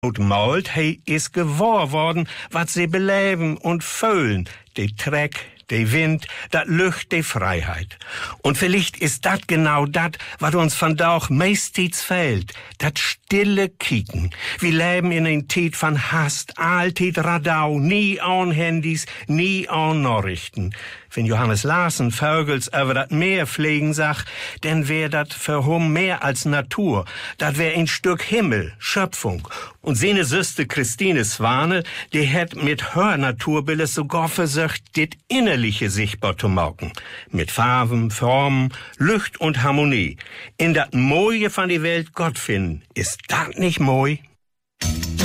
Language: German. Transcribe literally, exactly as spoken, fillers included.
Und malt, hey, is gewahr worden, wat sie beleben und fühlen, de Dreck, de Wind, dat Lucht, de Freiheit. Und vielleicht ist dat genau dat, wat uns von Dauch meistens fehlt, dat stille Kicken. Wir leben in ein Tijd von Hast, alltid Radau, nie an Handys, nie an Nachrichten. Wenn Johannes Larsen Vögels über dat Meer pflegen sag, denn wär dat für hum mehr als Natur. Dat wär ein Stück Himmel, Schöpfung. Und seine Süste Christine Swane, die hätt mit hör Naturbildes sogar versucht, dit Innerliche sichtbar zu machen. Mit Farben, Formen, Licht und Harmonie. In dat Moje von die Welt Gott finden. Ist dat nicht moi?